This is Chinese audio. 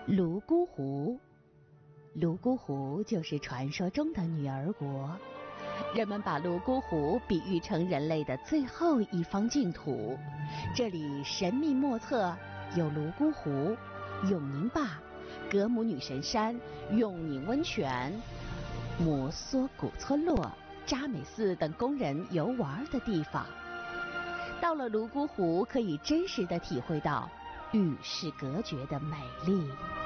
泸沽湖，泸沽湖就是传说中的女儿国。人们把泸沽湖比喻成人类的最后一方净土。这里神秘莫测，有泸沽湖、永宁坝、格姆女神山、永宁温泉、摩梭古村落、扎美寺等供人游玩的地方。到了泸沽湖，可以真实地体会到与世隔绝的美丽。